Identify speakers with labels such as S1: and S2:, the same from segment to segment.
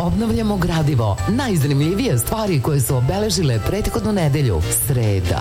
S1: Obnavljamo gradivo. Najzanimljivije stvari koje su obeležile prethodnu nedelju. Sreda.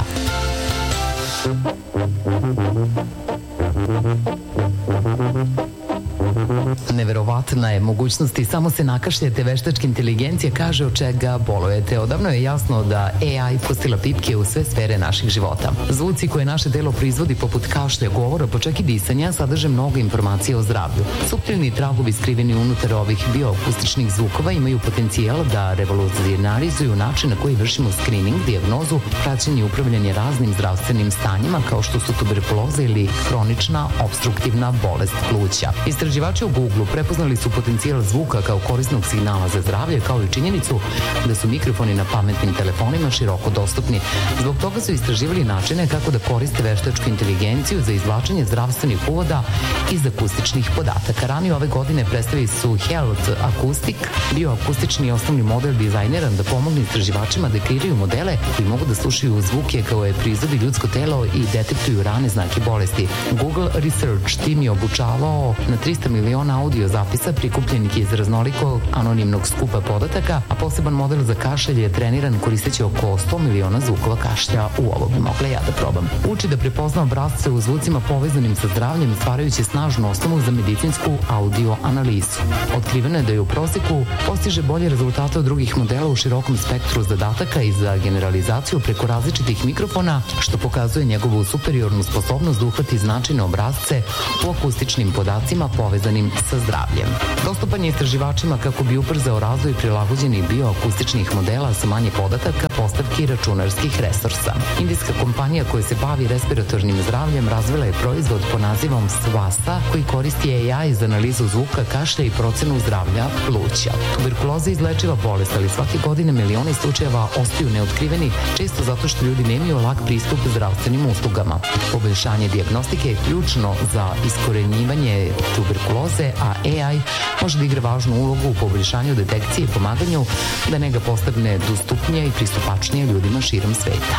S1: Neverovatna je mogućnost i samo se nakašljete, veštačka inteligencija kaže od čega bolujete. Odavno je jasno da AI pustila pipke u sve sfere naših života. Zvuci koje naše telo proizvodi poput kašlja, govora, pa čak i disanja sadrže mnogo informacija o zdravlju. Suptilni tragovi skriveni unutar ovih bioakustičnih zvukova imaju potencijal da revolucionarizuju način na koji vršimo screening, dijagnozu, praćenje i upravljanje raznim zdravstvenim stanjima kao što su tuberkuloza ili hronična opstruktivna bolest pluća. Istraživači u Google prepoznali su potencijal zvuka kao korisnog signala za zdravlje, kao i činjenicu da su mikrofoni na pametnim telefonima široko dostupni. Zbog toga su istraživali načine kako da koriste veštačku inteligenciju za izvlačenje zdravstvenih uvoda iz akustičnih podataka. Ranije ove godine predstavili su Health Acoustic, bioakustični osnovni model dizajniran da pomogne istraživačima da kreiraju modele koji mogu da slušaju zvuke kao je proizvodi ljudsko telo i detektuju rane znake bolesti. Google Research tim je obučavao na 300 miliona audio zapisa prikupljenih iz raznolikog anonimnog skupa podataka, a poseban model za kašalj je treniran koristeći oko 100 miliona zvukova kašlja u ovo bi mogla ja da probam. Uči da prepozna obrazce u zvucima povezanim sa zdravljem, stvarajući snažnu osnovu za medicinsku audio analizu. Otkriveno je da je u proseku postiže bolje rezultate od drugih modela u širokom spektru zadataka i za generalizaciju preko različitih mikrofona, što pokazuje njegovu superiornu sposobnost da uhvati značajne obrazce u akustičnim podacima povezanim sa zdravljem. Dostupan je istraživačima kako bi ubrzao razvoj prilagođenih bioakustičnih modela sa manje podataka, postavki i računarskih resursa. Indijska kompanija koja se bavi respiratornim zdravljem razvila je proizvod po nazivom Swasta koji koristi AI za analizu zvuka, kašlja i procenu zdravlja pluća. Tuberkuloza je izlečiva bolest, ali svake godine milioni slučajeva ostaju neotkriveni, često zato što ljudi nemaju lak pristup zdravstvenim uslugama. Poboljšanje dijagnostike je ključno za iskorenjivanje tuberkuloze, a AI može da igra važnu ulogu u poboljšanju detekcije i pomaganju da nega postane dostupnija i pristupačnija ljudima širom sveta.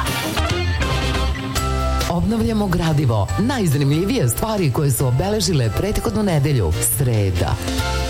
S1: Obnavljamo gradivo. Najzanimljivije stvari koje su obeležile prethodnu nedelju. Sreda.